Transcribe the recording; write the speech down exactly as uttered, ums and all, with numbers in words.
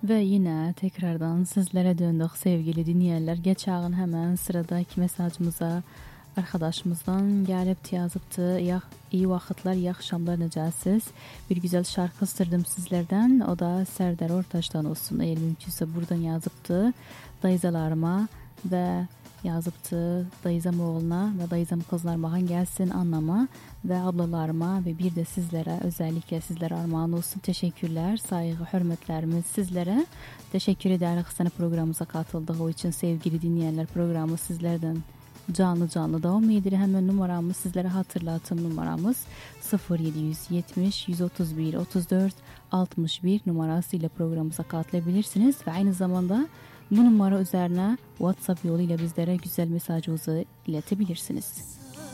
Ve yine tekrardan sizlere döndük sevgili dinleyenler. Geçen hemen sıradaki mesajımıza arkadaşımızdan gelip yazıptı. Ya, iyi vakitler, iyi akşamlar, necəsiz? Bir güzel şarkı ısırdım sizlerden. O da Serdar Ortaç'tan olsun. Eğer mümkünse buradan yazıptı. Dayızalarıma ve yazıptı dayızam oğluna ve dayızam kızlarmağın gelsin anlama ve ablalarıma ve bir de sizlere, özellikle sizlere armağan olsun. Teşekkürler, saygı, hürmetlerimiz sizlere. Teşekkür ederiz sana programımıza katıldığı için sevgili dinleyenler. Programı sizlerden canlı canlı devam edir. Hemen numaramız sizlere hatırlatım numaramız sıfır yedi yetmiş yüz otuz bir otuz dört altmış bir numarasıyla programımıza katılabilirsiniz ve aynı zamanda bu numara üzerine WhatsApp yoluyla bizlere güzel mesajınızı iletebilirsiniz.